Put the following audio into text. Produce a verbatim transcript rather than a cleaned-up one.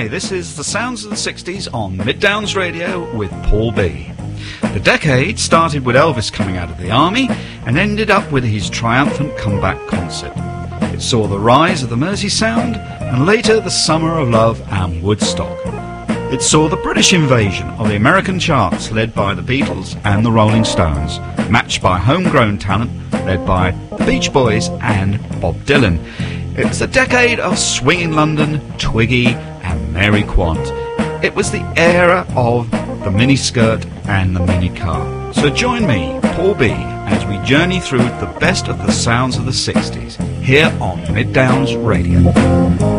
Hi, this is the Sounds of the sixties on Mid Downs Radio with Paul B. The decade started with Elvis coming out of the army and ended up with his triumphant comeback concert. It saw the rise of the Mersey Sound and later the Summer of Love and Woodstock. It saw the British invasion of the American charts led by the Beatles and the Rolling Stones, matched by homegrown talent led by the Beach Boys and Bob Dylan. It was the decade of Swingin' London, Twiggy and Mary Quant. It was the era of the miniskirt and the minicar. So join me, Paul B, as we journey through the best of the sounds of the sixties here on Mid Downs Radio.